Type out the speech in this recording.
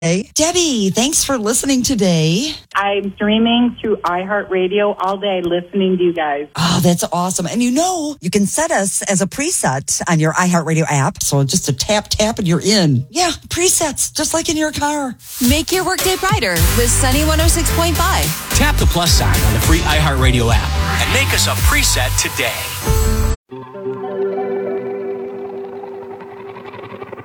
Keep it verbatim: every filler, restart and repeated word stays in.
Hey, Debbie, thanks for listening today. I'm streaming through iHeartRadio all day listening to you guys. Oh, that's awesome. And you know, you can set us as a preset on your iHeartRadio app. So just a tap, tap, and you're in. Yeah, presets, just like in your car. Make your workday brighter with Sunny one oh six point five. Tap the plus sign on the free iHeartRadio app and make us a preset today.